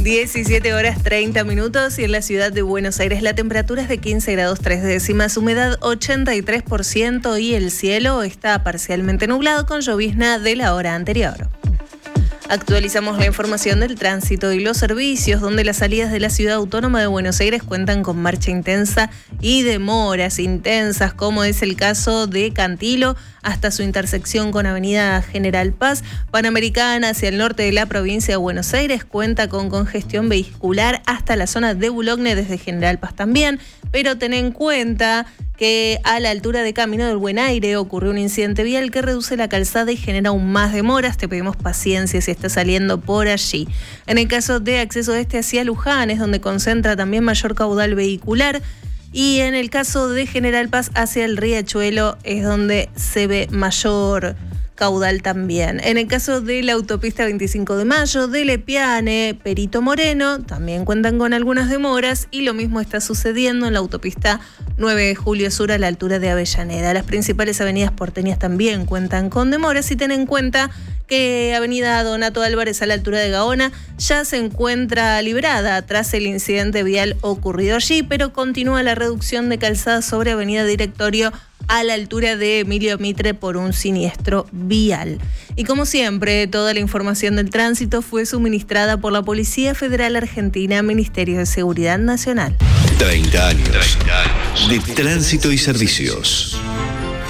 17 horas 30 minutos y en la ciudad de Buenos Aires la temperatura es de 15 grados 3 décimas, humedad 83% y el cielo está parcialmente nublado con llovizna de la hora anterior. Actualizamos la información del tránsito y los servicios, donde las salidas de la Ciudad Autónoma de Buenos Aires cuentan con marcha intensa y demoras intensas, como es el caso de Cantilo hasta su intersección con Avenida General Paz. Panamericana hacia el norte de la provincia de Buenos Aires cuenta con congestión vehicular hasta la zona de Boulogne desde General Paz también, pero ten en cuenta que a la altura de Camino del Buen Aire ocurrió un incidente vial que reduce la calzada y genera aún más demoras. Te pedimos paciencia si está saliendo por allí. En el caso de acceso hacia Luján es donde concentra también mayor caudal vehicular. Y en el caso de General Paz hacia el Riachuelo es donde se ve mayor caudal también. En el caso de la autopista 25 de Mayo, de Lepiane, Perito Moreno, también cuentan con algunas demoras y lo mismo está sucediendo en la autopista 9 de Julio Sur a la altura de Avellaneda. Las principales avenidas porteñas también cuentan con demoras y ten en cuenta que Avenida Donato Álvarez a la altura de Gaona ya se encuentra librada tras el incidente vial ocurrido allí, pero continúa la reducción de calzada sobre Avenida Directorio a la altura de Emilio Mitre por un siniestro vial. Y como siempre, toda la información del tránsito fue suministrada por la Policía Federal Argentina, Ministerio de Seguridad Nacional. 30 años de tránsito y servicios.